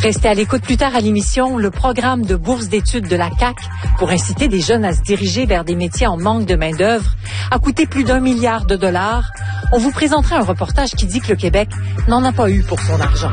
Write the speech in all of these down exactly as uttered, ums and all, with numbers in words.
Restez à l'écoute plus tard à l'émission. Le programme de bourse d'études de la C A Q pour inciter des jeunes à se diriger vers des métiers en manque de main-d'œuvre a coûté plus d'un milliard de dollars. On vous présentera un reportage qui dit que le Québec n'en a pas eu pour son argent.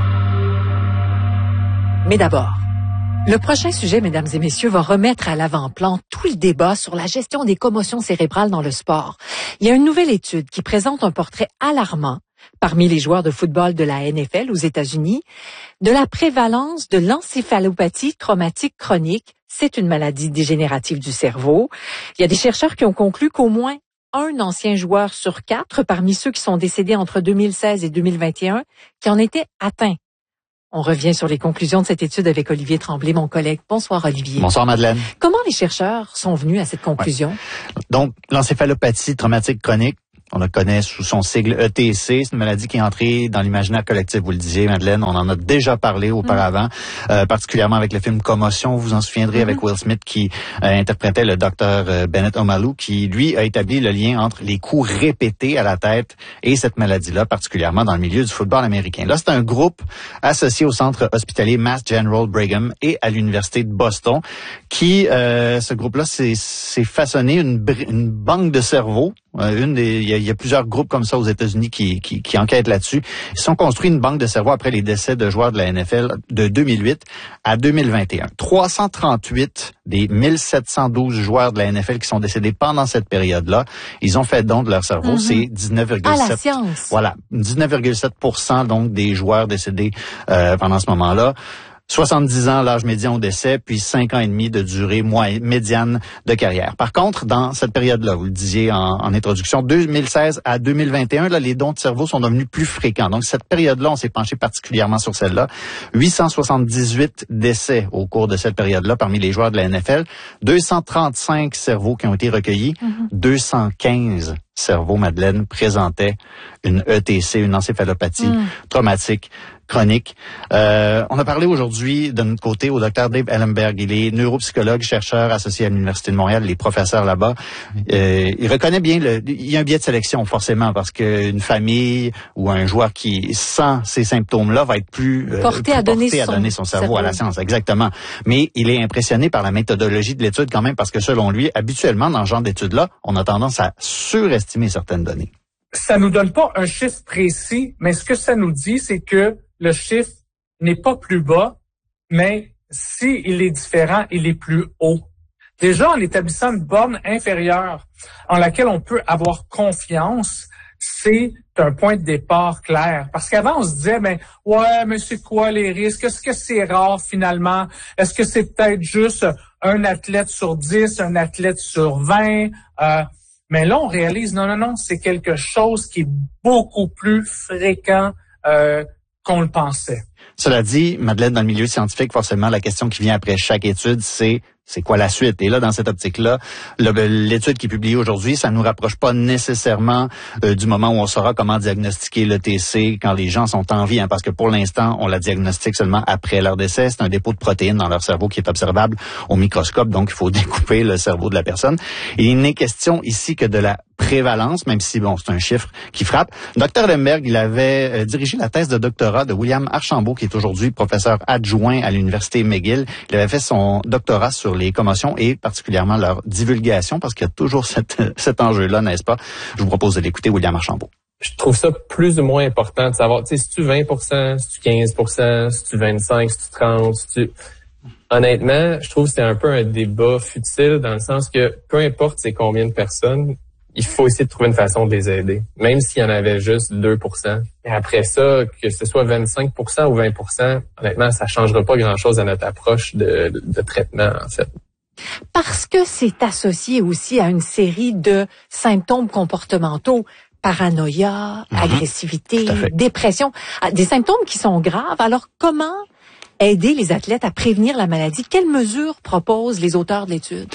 Mais d'abord, le prochain sujet, mesdames et messieurs, va remettre à l'avant-plan tout le débat sur la gestion des commotions cérébrales dans le sport. Il y a une nouvelle étude qui présente un portrait alarmant parmi les joueurs de football de la N F L aux États-Unis de la prévalence de l'encéphalopathie traumatique chronique. C'est une maladie dégénérative du cerveau. Il y a des chercheurs qui ont conclu qu'au moins un ancien joueur sur quatre parmi ceux qui sont décédés entre deux mille seize et deux mille vingt et un qui en était atteint. On revient sur les conclusions de cette étude avec Olivier Tremblay, mon collègue. Bonsoir, Olivier. Bonsoir, Madeleine. Comment les chercheurs sont venus à cette conclusion? Ouais. Donc, l'encéphalopathie traumatique chronique, on la connaît sous son sigle E T C. C'est une maladie qui est entrée dans l'imaginaire collectif, vous le disiez, Madeleine. On en a déjà parlé auparavant, mmh. euh, particulièrement avec le film Commotion. Vous vous en souviendrez, mmh. avec Will Smith qui euh, interprétait le docteur euh, Bennett Omalu, qui, lui, a établi le lien entre les coups répétés à la tête et cette maladie-là, particulièrement dans le milieu du football américain. Là, c'est un groupe associé au centre hospitalier Mass General Brigham et à l'Université de Boston qui, euh, ce groupe-là, s'est façonné une, une banque de cerveau. Euh, une des, il y, a, il y a plusieurs groupes comme ça aux États-Unis qui, qui, qui enquêtent là-dessus. Ils se sont construits une banque de cerveau après les décès de joueurs de la N F L de deux mille huit à deux mille vingt et un. trois cent trente-huit des mille sept cent douze joueurs de la N F L qui sont décédés pendant cette période-là, ils ont fait don de leur cerveau. Mm-hmm. C'est dix-neuf virgule sept. À la science. Voilà, dix-neuf virgule sept pour cent donc des joueurs décédés euh, pendant ce moment-là. soixante-dix ans, l'âge médian au décès, puis cinq ans et demi de durée moyenne, médiane de carrière. Par contre, dans cette période-là, vous le disiez en, en introduction, deux mille seize à deux mille vingt et un, là, les dons de cerveau sont devenus plus fréquents. Donc, cette période-là, on s'est penché particulièrement sur celle-là. huit cent soixante-dix-huit décès au cours de cette période-là parmi les joueurs de la N F L. deux cent trente-cinq cerveaux qui ont été recueillis. Mm-hmm. deux cent quinze cerveaux, Madeleine, présentaient une E T C, une encéphalopathie mm. traumatique chronique. Euh, on a parlé aujourd'hui de notre côté au docteur Dave Ellenberg. Il est neuropsychologue, chercheur associé à l'Université de Montréal, les professeurs là-bas. Euh, il reconnaît bien, le, il y a un biais de sélection forcément parce qu'une famille ou un joueur qui sent ces symptômes-là va être plus euh, porté, plus à, donner porté à son donner son cerveau, cerveau à la science. Exactement. Mais il est impressionné par la méthodologie de l'étude quand même parce que selon lui, habituellement dans ce genre d'études-là, on a tendance à surestimer certaines données. Ça nous donne pas un chiffre précis, mais ce que ça nous dit, c'est que le chiffre n'est pas plus bas, mais s'il est différent, il est plus haut. Déjà, en établissant une borne inférieure en laquelle on peut avoir confiance, c'est un point de départ clair. Parce qu'avant, on se disait, ben ouais, mais c'est quoi les risques? Est-ce que c'est rare finalement? Est-ce que c'est peut-être juste un athlète sur dix, un athlète sur vingt? Euh, mais là, on réalise, non, non, non, c'est quelque chose qui est beaucoup plus fréquent euh, qu'on le pensait. Cela dit, Madeleine, dans le milieu scientifique, forcément, la question qui vient après chaque étude, c'est c'est quoi la suite? Et là, dans cette optique-là, l'étude qui est publiée aujourd'hui, ça nous rapproche pas nécessairement euh, du moment où on saura comment diagnostiquer l'E T C quand les gens sont en vie, hein, parce que pour l'instant, on la diagnostique seulement après leur décès. C'est un dépôt de protéines dans leur cerveau qui est observable au microscope, donc il faut découper le cerveau de la personne. Et il n'est question ici que de la prévalence, même si, bon, c'est un chiffre qui frappe. docteur Lemberg, il avait euh, dirigé la thèse de doctorat de William Archambault, qui est aujourd'hui professeur adjoint à l'Université McGill. Il avait fait son doctorat sur les commotions et particulièrement leur divulgation, parce qu'il y a toujours cette, cet enjeu-là, n'est-ce pas? Je vous propose de l'écouter, William Archambault. Je trouve ça plus ou moins important de savoir, tu sais, si tu vingt pour cent, si tu quinze pour cent, si tu vingt-cinq, si tu trente, si tu... Honnêtement, je trouve que c'est un peu un débat futile dans le sens que peu importe c'est combien de personnes, il faut essayer de trouver une façon de les aider, même s'il y en avait juste deux pour cent. Et après ça, que ce soit vingt-cinq pour cent ou vingt pour cent, honnêtement, ça changera pas grand-chose à notre approche de, de, de traitement, en fait. Parce que c'est associé aussi à une série de symptômes comportementaux. Paranoïa, mmh. agressivité, dépression, des symptômes qui sont graves. Alors, comment aider les athlètes à prévenir la maladie? Quelles mesures proposent les auteurs de l'étude?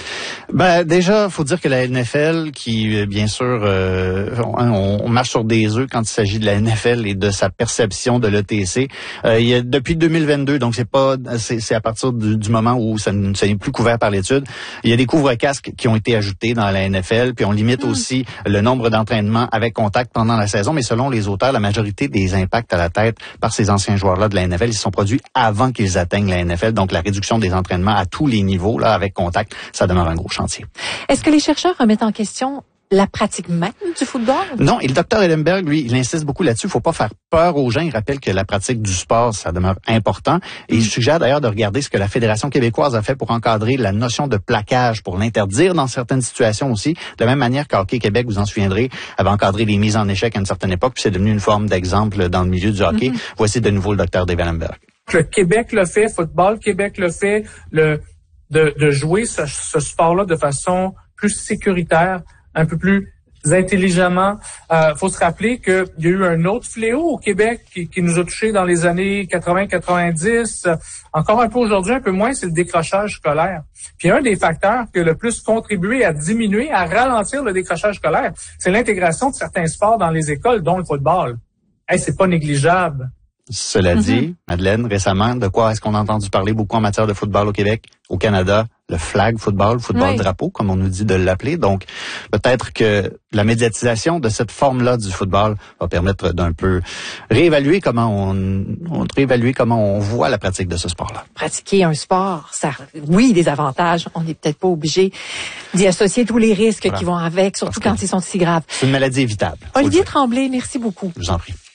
Ben déjà, faut dire que la N F L, qui bien sûr, euh, on, on marche sur des œufs quand il s'agit de la N F L et de sa perception de l'E T C. Euh, il y a, depuis deux mille vingt-deux, donc c'est pas, c'est, c'est à partir du, du moment où ça, ça n'est plus couvert par l'étude. Il y a des couvre-casques qui ont été ajoutés dans la N F L, puis on limite mmh. aussi le nombre d'entraînements avec contact pendant la saison. Mais selon les auteurs, la majorité des impacts à la tête par ces anciens joueurs-là de la N F L, ils se sont produits avant qu'ils atteignent la N F L. Donc la réduction des entraînements à tous les niveaux là avec contact, ça demeure un gros chantier. Est-ce que les chercheurs remettent en question la pratique même du football? Non, et le docteur Ellenberg, lui, il insiste beaucoup là-dessus. Il faut pas faire peur aux gens. Il rappelle que la pratique du sport, ça demeure important. Et mmh. il suggère d'ailleurs de regarder ce que la Fédération québécoise a fait pour encadrer la notion de plaquage, pour l'interdire dans certaines situations aussi. De la même manière qu'Hockey Québec, vous en souviendrez, avait encadré les mises en échec à une certaine époque, puis c'est devenu une forme d'exemple dans le milieu du hockey. Mmh. Voici de nouveau le docteur Ellenberg. Le Québec le fait, Football Québec le fait, le de, de jouer ce, ce sport-là de façon plus sécuritaire, un peu plus intelligemment. Euh, faut se rappeler qu'il y a eu un autre fléau au Québec qui, qui nous a touchés dans les années quatre-vingts quatre-vingt-dix. Encore un peu aujourd'hui, un peu moins, c'est le décrochage scolaire. Puis un des facteurs qui a le plus contribué à diminuer, à ralentir le décrochage scolaire, c'est l'intégration de certains sports dans les écoles, dont le football. Hey, c'est pas négligeable. Cela mm-hmm. dit, Madeleine, récemment, de quoi est-ce qu'on a entendu parler beaucoup en matière de football au Québec, au Canada? Le flag football, football oui. drapeau, comme on nous dit de l'appeler. Donc, peut-être que la médiatisation de cette forme-là du football va permettre d'un peu réévaluer comment on, on réévaluer comment on voit la pratique de ce sport-là. Pratiquer un sport, ça, oui, des avantages. On n'est peut-être pas obligé d'y associer tous les risques voilà. qui vont avec, surtout quand ils sont si graves. C'est une maladie évitable. Olivier Tremblay, merci beaucoup. Je vous en prie.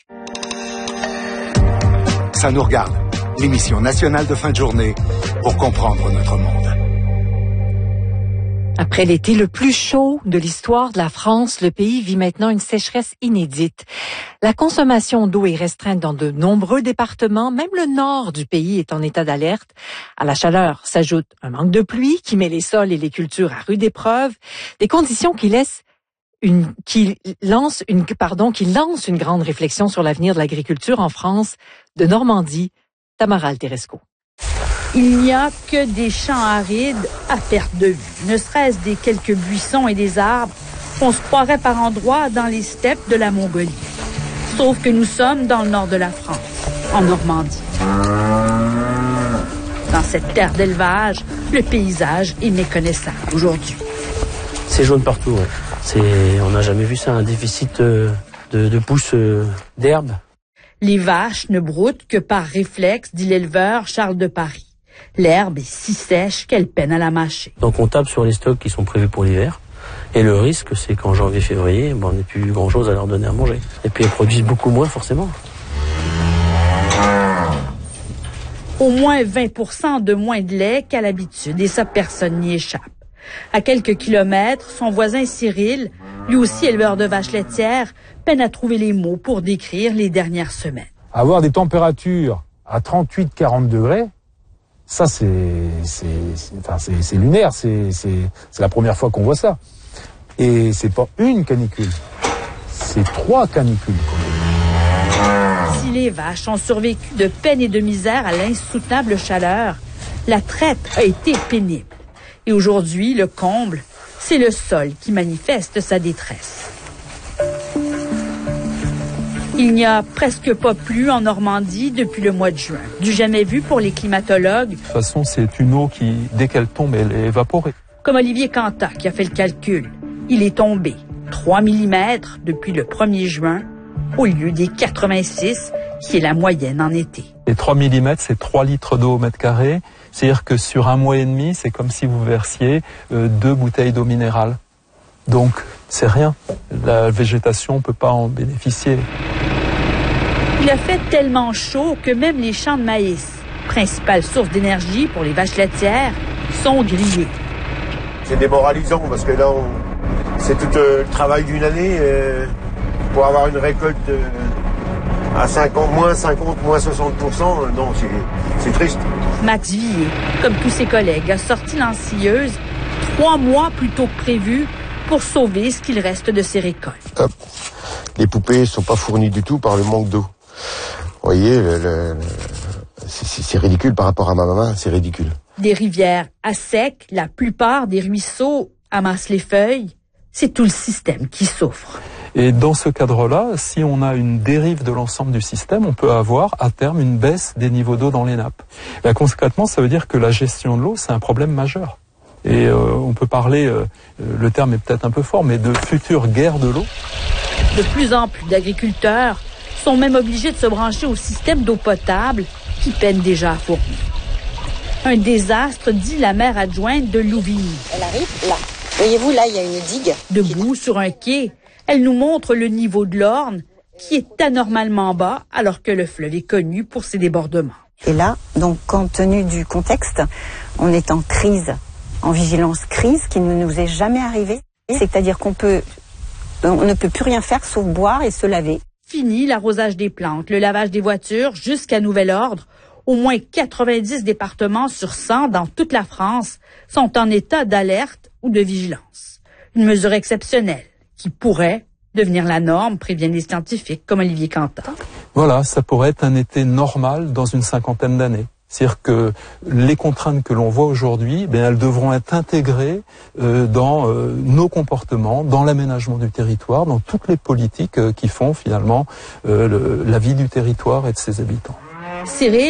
Ça nous regarde. L'émission nationale de fin de journée pour comprendre notre monde. Après l'été le plus chaud de l'histoire de la France, le pays vit maintenant une sécheresse inédite. La consommation d'eau est restreinte dans de nombreux départements, même le nord du pays est en état d'alerte. À la chaleur s'ajoute un manque de pluie qui met les sols et les cultures à rude épreuve, des conditions qui laissent une qui lance une pardon qui lance une grande réflexion sur l'avenir de l'agriculture en France. De Normandie, Tamara Alteresco. Il n'y a que des champs arides à perte de vue, ne serait-ce des quelques buissons et des arbres qu'on se croirait par endroits dans les steppes de la Mongolie. Sauf que nous sommes dans le nord de la France, en Normandie. Dans cette terre d'élevage, le paysage est méconnaissable aujourd'hui. C'est jaune partout, ouais. C'est, on n'a jamais vu ça, un déficit de, de, de pousses d'herbe. Les vaches ne broutent que par réflexe, dit l'éleveur Charles de Paris. L'herbe est si sèche qu'elle peine à la mâcher. Donc on tape sur les stocks qui sont prévus pour l'hiver. Et le risque, c'est qu'en janvier-février, ben, on n'ait plus grand-chose à leur donner à manger. Et puis elles produisent beaucoup moins, forcément. Au moins vingt pour cent de moins de lait qu'à l'habitude, et ça, personne n'y échappe. À quelques kilomètres, son voisin Cyril, lui aussi éleveur de vaches laitières, peine à trouver les mots pour décrire les dernières semaines. Avoir des températures à trente-huit à quarante degrés, ça c'est c'est c'est, enfin, c'est, c'est lunaire, c'est, c'est, c'est la première fois qu'on voit ça. Et c'est pas une canicule, c'est trois canicules. Si les vaches ont survécu de peine et de misère à l'insoutenable chaleur, la traite a été pénible. Et aujourd'hui, le comble, c'est le sol qui manifeste sa détresse. Il n'y a presque pas plu en Normandie depuis le mois de juin. Du jamais vu pour les climatologues. De toute façon, c'est une eau qui, dès qu'elle tombe, elle est évaporée. Comme Olivier Cantat qui a fait le calcul. Il est tombé trois millimètres depuis le premier juin au lieu des quatre-vingt-six qui est la moyenne en été. Les trois millimètres, c'est trois litres d'eau au mètre carré. C'est-à-dire que sur un mois et demi, c'est comme si vous versiez euh, deux bouteilles d'eau minérale. Donc, c'est rien. La végétation ne peut pas en bénéficier. Il a fait tellement chaud que même les champs de maïs, principale source d'énergie pour les vaches laitières, sont grillés. C'est démoralisant parce que là, on... c'est tout euh, le travail d'une année euh, pour avoir une récolte euh, à cinquante, moins cinquante, moins soixante pour cent. Euh, non, c'est, c'est triste. Max Villiers, comme tous ses collègues, a sorti l'ensilleuse trois mois plus tôt que prévu pour sauver ce qu'il reste de ses récoltes. Hop. Les poupées ne sont pas fournies du tout par le manque d'eau. Vous voyez, le, le, c'est, c'est ridicule par rapport à ma maman, c'est ridicule. Des rivières à sec, la plupart des ruisseaux amassent les feuilles. C'est tout le système qui souffre. Et dans ce cadre-là, si on a une dérive de l'ensemble du système, on peut avoir à terme une baisse des niveaux d'eau dans les nappes. Et concrètement, ça veut dire que la gestion de l'eau, c'est un problème majeur. Et euh, on peut parler, euh, le terme est peut-être un peu fort, mais de future guerre de l'eau. De plus en plus d'agriculteurs sont même obligés de se brancher au système d'eau potable qui peine déjà à fournir. Un désastre, dit la maire adjointe de Louvigny. Elle arrive là. Voyez-vous, là, il y a une digue. Debout sur un quai, elle nous montre le niveau de l'Orne qui est anormalement bas alors que le fleuve est connu pour ses débordements. Et là, donc, compte tenu du contexte, on est en crise, en vigilance crise qui ne nous est jamais arrivée. C'est-à-dire qu'on peut, on ne peut plus rien faire sauf boire et se laver. Fini l'arrosage des plantes, le lavage des voitures jusqu'à nouvel ordre. Au moins quatre-vingt-dix départements sur cent dans toute la France sont en état d'alerte ou de vigilance. Une mesure exceptionnelle qui pourrait devenir la norme, préviennent les scientifiques comme Olivier Cantat. Voilà, ça pourrait être un été normal dans une cinquantaine d'années. C'est-à-dire que les contraintes que l'on voit aujourd'hui, ben, elles devront être intégrées euh, dans euh, nos comportements, dans l'aménagement du territoire, dans toutes les politiques euh, qui font finalement euh, le, la vie du territoire et de ses habitants. Cyril